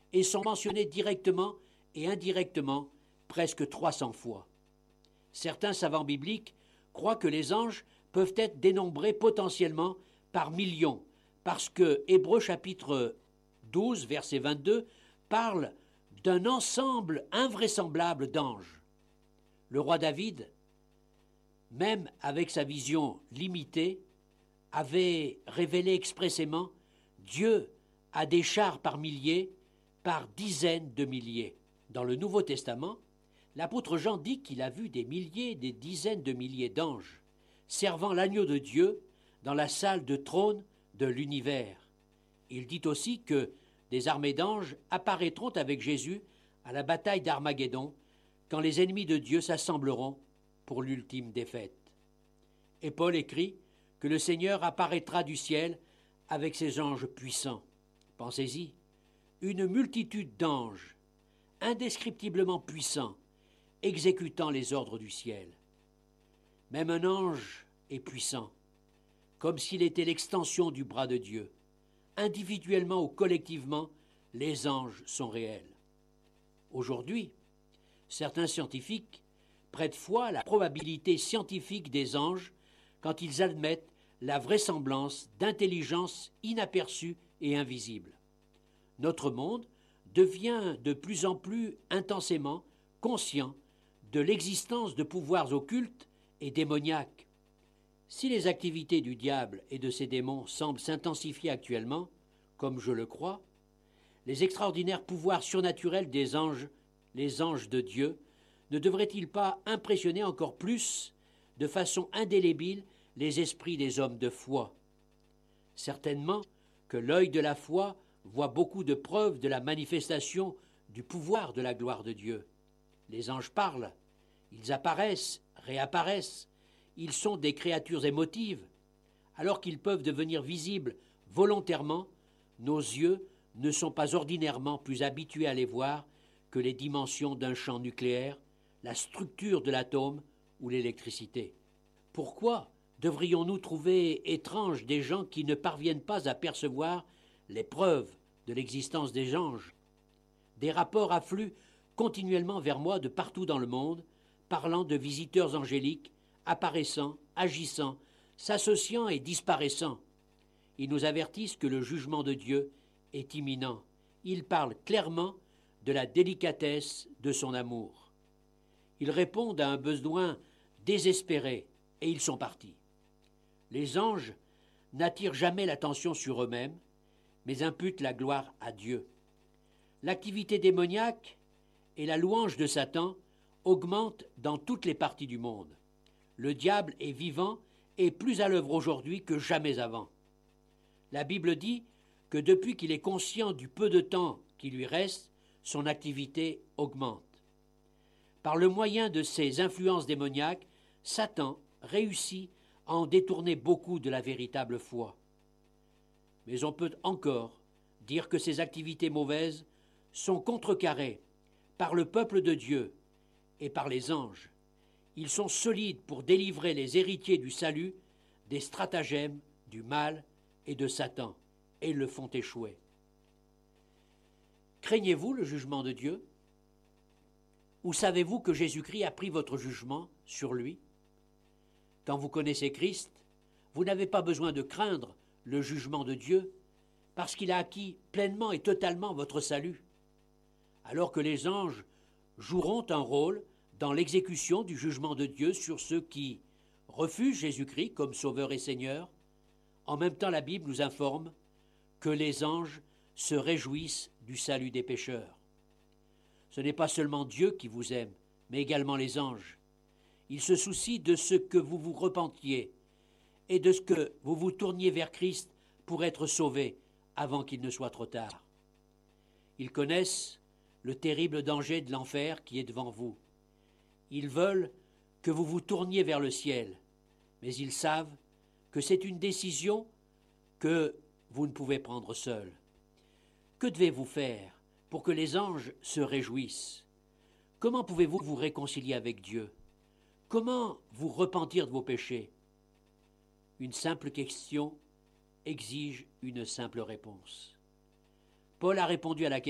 et sont mentionnés directement et indirectement presque 300 fois. Certains savants bibliques croient que les anges peuvent être dénombrés potentiellement par millions, parce que Hébreux chapitre 12, verset 22, parle d'un ensemble invraisemblable d'anges. Le roi David, même avec sa vision limitée, avait révélé expressément Dieu a des chars par milliers, par dizaines de milliers. Dans le Nouveau Testament, l'apôtre Jean dit qu'il a vu des milliers, des dizaines de milliers d'anges servant l'agneau de Dieu dans la salle de trône de l'univers. Il dit aussi que des armées d'anges apparaîtront avec Jésus à la bataille d'Armageddon, quand les ennemis de Dieu s'assembleront pour l'ultime défaite. Et Paul écrit que le Seigneur apparaîtra du ciel avec ses anges puissants. Pensez-y, une multitude d'anges, indescriptiblement puissants, exécutant les ordres du ciel. Même un ange est puissant, comme s'il était l'extension du bras de Dieu. Individuellement ou collectivement, les anges sont réels. Aujourd'hui, certains scientifiques prêtent foi à la probabilité scientifique des anges quand ils admettent la vraisemblance d'intelligence inaperçue et invisible. Notre monde devient de plus en plus intensément conscient de l'existence de pouvoirs occultes et démoniaques. Si les activités du diable et de ses démons semblent s'intensifier actuellement, comme je le crois, les extraordinaires pouvoirs surnaturels des anges, les anges de Dieu, ne devraient-ils pas impressionner encore plus, de façon indélébile, les esprits des hommes de foi? Certainement que l'œil de la foi voit beaucoup de preuves de la manifestation du pouvoir de la gloire de Dieu. Les anges parlent, ils apparaissent, réapparaissent, ils sont des créatures émotives. Alors qu'ils peuvent devenir visibles volontairement, nos yeux ne sont pas ordinairement plus habitués à les voir que les dimensions d'un champ nucléaire, la structure de l'atome ou l'électricité. Pourquoi devrions-nous trouver étranges des gens qui ne parviennent pas à percevoir les preuves de l'existence des anges? Des rapports affluent continuellement vers moi de partout dans le monde, parlant de visiteurs angéliques, apparaissant, agissant, s'associant et disparaissant. Ils nous avertissent que le jugement de Dieu est imminent. Ils parlent clairement de la délicatesse de son amour. Ils répondent à un besoin désespéré et ils sont partis. Les anges n'attirent jamais l'attention sur eux-mêmes, mais imputent la gloire à Dieu. L'activité démoniaque et la louange de Satan augmentent dans toutes les parties du monde. Le diable est vivant et plus à l'œuvre aujourd'hui que jamais avant. La Bible dit que depuis qu'il est conscient du peu de temps qui lui reste, son activité augmente. Par le moyen de ces influences démoniaques, Satan réussit à en détourner beaucoup de la véritable foi. Mais on peut encore dire que ces activités mauvaises sont contrecarrées par le peuple de Dieu et par les anges. Ils sont solides pour délivrer les héritiers du salut des stratagèmes du mal et de Satan, et ils le font échouer. Craignez-vous le jugement de Dieu? Ou savez-vous que Jésus-Christ a pris votre jugement sur lui? Quand vous connaissez Christ, vous n'avez pas besoin de craindre le jugement de Dieu, parce qu'il a acquis pleinement et totalement votre salut. Alors que les anges joueront un rôle dans l'exécution du jugement de Dieu sur ceux qui refusent Jésus-Christ comme Sauveur et Seigneur, en même temps la Bible nous informe que les anges se réjouissent du salut des pécheurs. Ce n'est pas seulement Dieu qui vous aime, mais également les anges. Ils se soucient de ce que vous vous repentiez et de ce que vous vous tourniez vers Christ pour être sauvés avant qu'il ne soit trop tard. Ils connaissent le terrible danger de l'enfer qui est devant vous. Ils veulent que vous vous tourniez vers le ciel, mais ils savent que c'est une décision que vous ne pouvez prendre seul. Que devez-vous faire pour que les anges se réjouissent? Comment pouvez-vous vous réconcilier avec Dieu? Comment vous repentir de vos péchés? Une simple question exige une simple réponse. Paul a répondu à la question